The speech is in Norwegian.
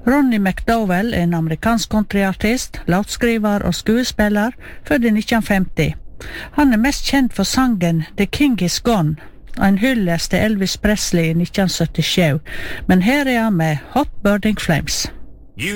Ronnie McDowell er en amerikansk countryartist, låtskriver og skuespiller, født i 1950. Han er mest kjent for sangen The King is Gone, en hyllest til Elvis Presley i 1977, men her er han med Hot Burning Flames.